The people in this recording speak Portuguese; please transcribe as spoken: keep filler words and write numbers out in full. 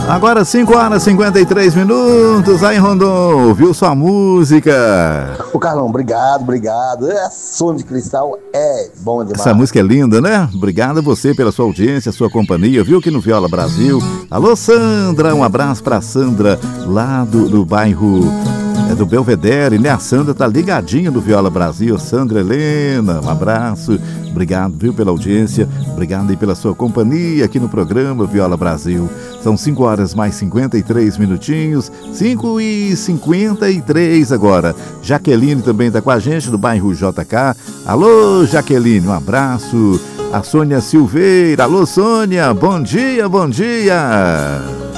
Agora cinco horas e cinquenta e três minutos. Aí, Rondon, ouviu sua música? Ô, Carlão, obrigado, obrigado. É, som de cristal é bom demais. Essa música é linda, né? Obrigado a você pela sua audiência, sua companhia, viu? Aqui no Viola Brasil. Alô, Sandra, um abraço pra Sandra, lá do, do bairro é, do Belvedere, né? A Sandra tá ligadinha do Viola Brasil. Sandra Helena, um abraço. Obrigado, viu, pela audiência. Obrigado aí pela sua companhia aqui no programa Viola Brasil. São cinco horas mais cinquenta e três minutinhos. cinco e cinquenta e três agora. Jaqueline também está com a gente do bairro J K. Alô, Jaqueline, um abraço. A Sônia Silveira. Alô, Sônia, bom dia, bom dia.